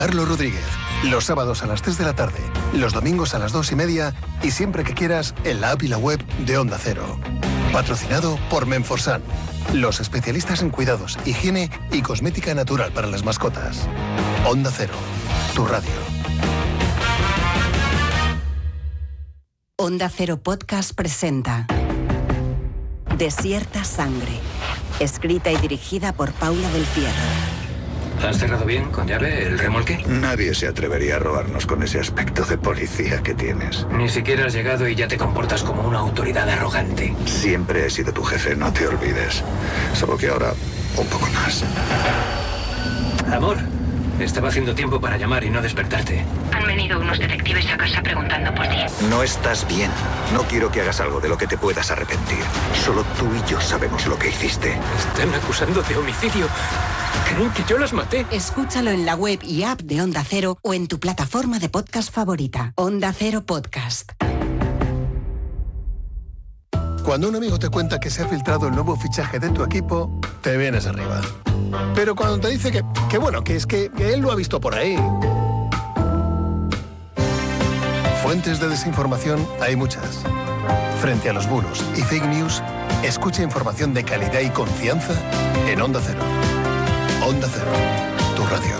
Carlos Rodríguez, los sábados a las 3 de la tarde, los domingos a las 2:30 y siempre que quieras en la app y la web de Onda Cero. Patrocinado por Menforsan, los especialistas en cuidados, higiene y cosmética natural para las mascotas. Onda Cero, tu radio. Onda Cero Podcast presenta Desierta Sangre, escrita y dirigida por Paula del Fierro. ¿Has cerrado bien, con llave, el remolque? Nadie se atrevería a robarnos con ese aspecto de policía que tienes. Ni siquiera has llegado y ya te comportas como una autoridad arrogante. Siempre he sido tu jefe, no te olvides. Solo que ahora, un poco más. Amor, estaba haciendo tiempo para llamar y no despertarte. Han venido unos detectives a casa preguntando por ti. No estás bien. No quiero que hagas algo de lo que te puedas arrepentir. Solo tú y yo sabemos lo que hiciste. Están acusando de homicidio. ¿Creen que yo los maté? Escúchalo en la web y app de Onda Cero o en tu plataforma de podcast favorita. Onda Cero Podcast. Cuando un amigo te cuenta que se ha filtrado el nuevo fichaje de tu equipo, te vienes arriba. Pero cuando te dice que bueno, que es que él lo ha visto por ahí. Fuentes de desinformación hay muchas. Frente a los bulos y fake news, escucha información de calidad y confianza en Onda Cero. Onda Cero, tu radio.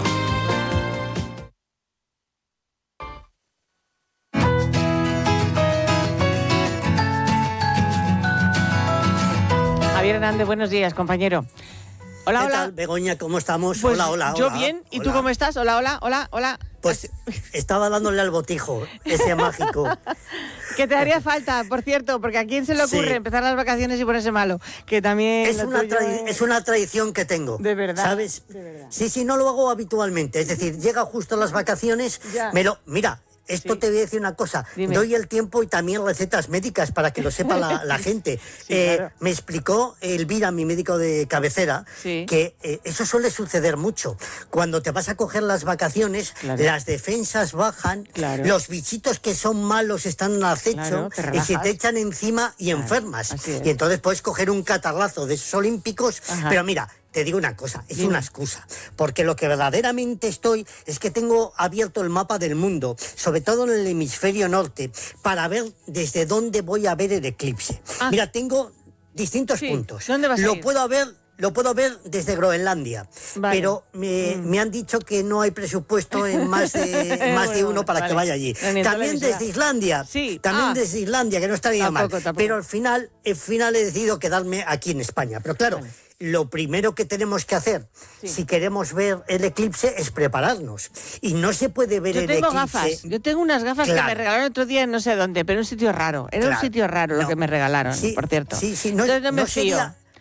Javier Hernández, buenos días, compañero. Hola, ¿Qué hola. tal, Begoña? ¿Cómo estamos? Pues hola. Yo bien, ¿y tú cómo estás? Hola, hola, hola, hola. Pues estaba dándole al botijo, ese mágico. Que te haría falta, por cierto, porque a quién se le ocurre empezar las vacaciones y ponerse malo. Que también Es una tradición que tengo. De verdad. ¿Sabes? De verdad. Sí, no lo hago habitualmente. Es decir, llega justo las vacaciones, mira. Esto te voy a decir una cosa, Dime. doy el tiempo y también recetas médicas para que lo sepa la gente. Claro. Me explicó Elvira, mi médico de cabecera, que eso suele suceder mucho. Cuando te vas a coger las vacaciones, las defensas bajan, los bichitos que son malos están en acecho y se te echan encima y enfermas. Y entonces puedes coger un catarrazo de esos olímpicos, pero mira, te digo una cosa, es una excusa, porque lo que verdaderamente es que tengo abierto el mapa del mundo, sobre todo en el hemisferio norte, para ver desde dónde voy a ver el eclipse. Mira, tengo distintos puntos. ¿Dónde vas a ir? Lo puedo ver desde Groenlandia, pero me han dicho que no hay presupuesto en más de uno para que vaya allí. También desde Islandia, desde Islandia, que no estaría mal. Tampoco. Pero al final he decidido quedarme aquí en España. Pero claro, lo primero que tenemos que hacer, si queremos ver el eclipse, es prepararnos. Y no se puede ver el eclipse. Gafas. Yo tengo unas gafas que me regalaron otro día en no sé dónde, pero en un sitio raro. Era un sitio raro lo que me regalaron, por cierto. Entonces no me fío.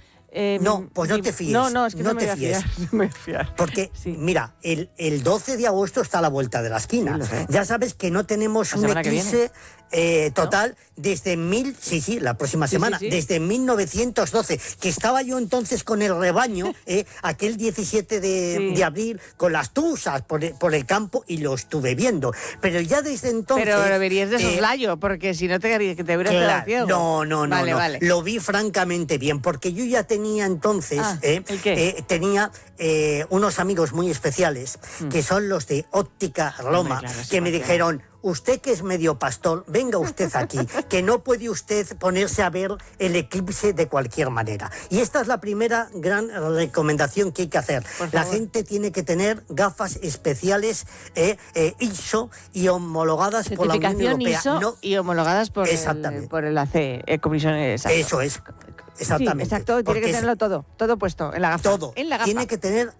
Pues no te fíes. No, es que no me voy a fiar. No me voy a fiar. Porque, mira, el 12 de agosto está a la vuelta de la esquina. Ya sabes que no tenemos un eclipse total desde la próxima semana, desde 1912, que estaba yo entonces con el rebaño, aquel 17 de abril, con las tuzas por el campo, y lo estuve viendo. Pero ya desde entonces... Pero lo verías de soslayo, porque si no te hubieras quedado ciego. No. Vale. Lo vi francamente bien, porque yo ya tenía entonces, tenía unos amigos muy especiales, que son los de Óptica Roma, que me dijeron: usted que es medio pastor, venga usted aquí, que no puede usted ponerse a ver el eclipse de cualquier manera. Y esta es la primera gran recomendación que hay que hacer. La gente tiene que tener gafas especiales ISO y homologadas por la Unión Europea. ISO y homologadas por el AC, Comisión. Eso es. Exactamente. Sí, exacto, tiene que tenerlo todo puesto en la gafa. Todo. En la gafa. Tiene que tener...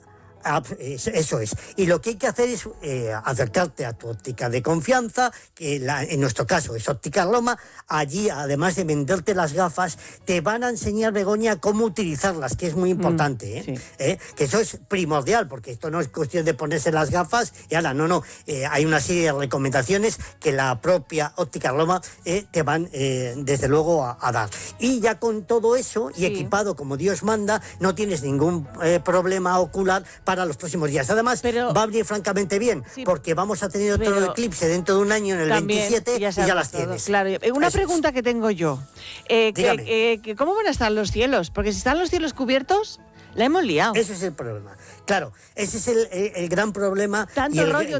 Eso es. Y lo que hay que hacer es acercarte a tu óptica de confianza, que en nuestro caso es Óptica Roma. Allí, además de venderte las gafas, te van a enseñar, Begoña, cómo utilizarlas, que es muy importante. Que eso es primordial, porque esto no es cuestión de ponerse las gafas y ahora, no. Hay una serie de recomendaciones que la propia Óptica Roma te van, desde luego, a dar. Y ya con todo eso, y equipado como Dios manda, no tienes ningún problema ocular para los próximos días. Además, va a venir francamente bien, porque vamos a tener otro eclipse dentro de un año, en el 27, y ya las tienes. Claro. Una pregunta que tengo yo. ¿Cómo van a estar los cielos? Porque si están los cielos cubiertos, La hemos liado. Ese es el problema. Claro, ese es el gran problema. Tanto rollo